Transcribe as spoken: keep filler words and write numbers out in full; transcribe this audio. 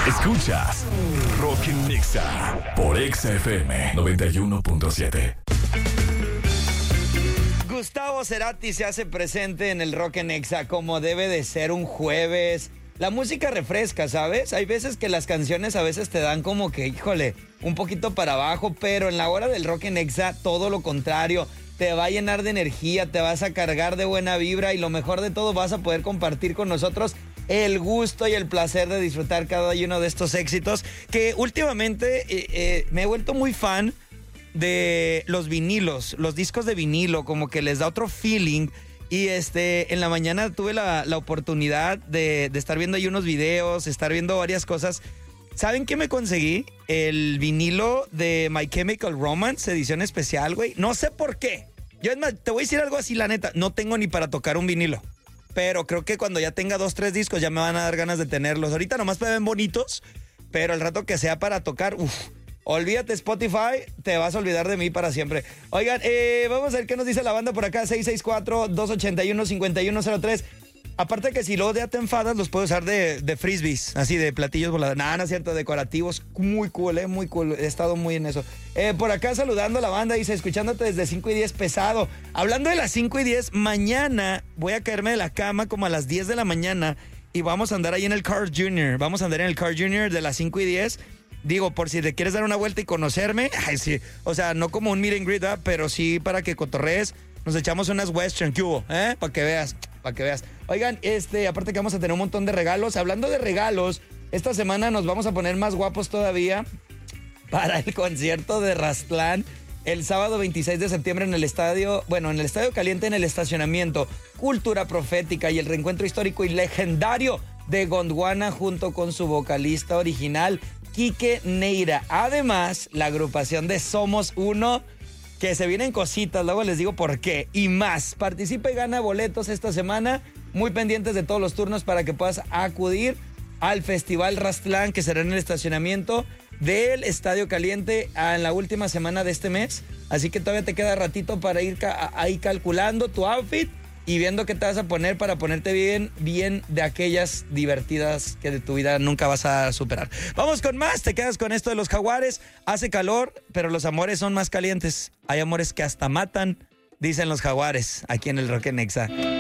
Escuchas Rock en Nexa por Exa F M noventa y uno punto siete. Gustavo Cerati se hace presente en el Rock en Nexa como debe de ser un jueves. La música refresca, ¿sabes? Hay veces que las canciones a veces te dan como que, híjole, un poquito para abajo, pero en la hora del Rock en Nexa todo lo contrario. Te va a llenar de energía, te vas a cargar de buena vibra y lo mejor de todo, vas a poder compartir con nosotros el gusto y el placer de disfrutar cada uno de estos éxitos que últimamente eh, eh, me he vuelto muy fan de los vinilos, los discos de vinilo, como que les da otro feeling. Y este, en la mañana tuve la, la oportunidad de, de estar viendo ahí unos videos, estar viendo varias cosas. ¿Saben qué me conseguí? El vinilo de My Chemical Romance, edición especial, güey. No sé por qué. Yo, es más, te voy a decir algo así, la neta. No tengo ni para tocar un vinilo. Pero creo que cuando ya tenga dos, tres discos ya me van a dar ganas de tenerlos. Ahorita nomás me ven bonitos, pero el rato que sea para tocar, uff. Olvídate Spotify, te vas a olvidar de mí para siempre. Oigan, eh, vamos a ver qué nos dice la banda por acá, seis seis cuatro, dos ocho uno, cinco uno cero tres. Aparte que si luego ya te enfadas, los puedo usar de, de frisbees, así de platillos voladores. Nada, no es cierto, decorativos. Muy cool, eh, muy cool. He estado muy en eso. Eh, por acá saludando a la banda, dice, escuchándote desde cinco y diez pesado. Hablando de las cinco y diez, mañana voy a caerme de la cama como a las diez de la mañana y vamos a andar ahí en el Carl junior Vamos a andar en el Carl junior de las cinco y diez. Digo, por si te quieres dar una vuelta y conocerme, ay, sí, o sea, no como un meet and greet, ¿eh? Pero sí para que cotorrees, nos echamos unas western, ¿qué hubo? ¿Eh? Para que veas, para que veas. Oigan, este, aparte que vamos a tener un montón de regalos. Hablando de regalos, esta semana nos vamos a poner más guapos todavía para el concierto de Rastlán el sábado veintiséis de septiembre en el estadio, bueno, en el Estadio Caliente, en el estacionamiento. Cultura profética y el reencuentro histórico y legendario de Gondwana junto con su vocalista original, Quique Neira. Además, la agrupación de Somos Uno, que se vienen cositas, luego les digo por qué, y más. Participa y gana boletos esta semana, muy pendientes de todos los turnos para que puedas acudir al Festival Rastlán, que será en el estacionamiento del Estadio Caliente en la última semana de este mes. Así que todavía te queda ratito para ir ca- ahí calculando tu outfit y viendo qué te vas a poner para ponerte bien, bien de aquellas divertidas que de tu vida nunca vas a superar. Vamos con más, te quedas con esto de los Jaguares. Hace calor, pero los amores son más calientes. Hay amores que hasta matan, dicen los Jaguares, aquí en el Rock en Nexa.